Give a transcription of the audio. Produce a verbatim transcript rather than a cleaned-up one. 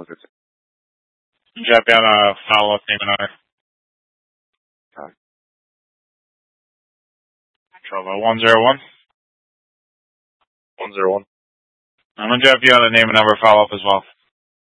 was it? Jeff, you on a follow-up name and honor. Okay. Trouble one zero one. One zero one. I'm gonna drop you on the name and number follow-up as well.